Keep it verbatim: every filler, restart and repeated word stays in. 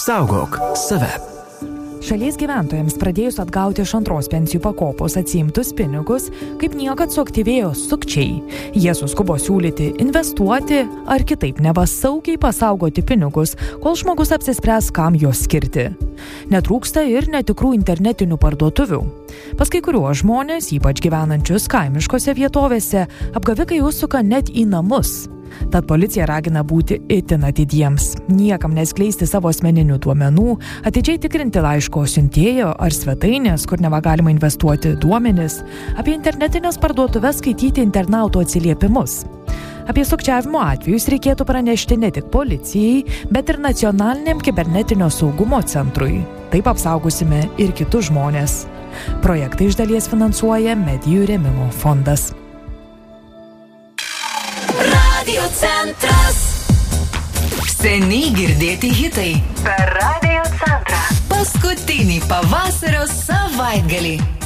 Saugok save. Šalies gyventojams pradėjus atgauti iš antros pensijų pakopos atsiimtus pinigus, kaip niekad suaktyvėjo sukčiai. Jie suskubo siūlyti investuoti ar kitaip neva saugiai pasaugoti pinigus, kol žmogus apsispręs, kam juos skirti. Netrūksta ir netikrų internetinių parduotuvių. Pas kai kuriuos žmonės, ypač gyvenančius kaimiškose vietovėse, apgavikai užsuka net į namus. Tad policija ragina būti itin atidiems, niekam neskleisti savo asmeninių duomenų, atidžiai tikrinti laiško siuntėjo ar svetainės, kur neva galima investuoti duomenis, apie internetinės parduotuves skaityti internautų atsiliepimus. Apie sukčiavimo atvejus reikėtų pranešti ne tik policijai, bet ir nacionaliniam kibernetinio saugumo centrui. Taip apsaugosime ir kitus žmonės. Projektą iš dalies finansuoja Medijų rėmimo fondas. Radio centras. Seniai girdėti hitai per Radio centrą. Paskutinį pavasario savaitgalį.